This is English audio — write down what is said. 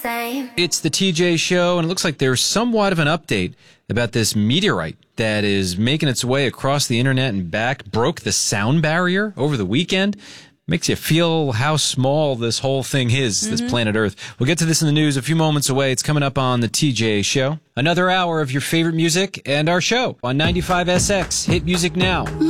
Same. It's the TJ Show, and it looks like there's somewhat of an update about this meteorite that is making its way across the internet and back. Broke the sound barrier over the weekend. Makes you feel how small this whole thing is, this planet Earth. We'll get to this in the news a few moments away. It's coming up on the TJ Show. Another hour of your favorite music and our show on 95SX. Hit music now.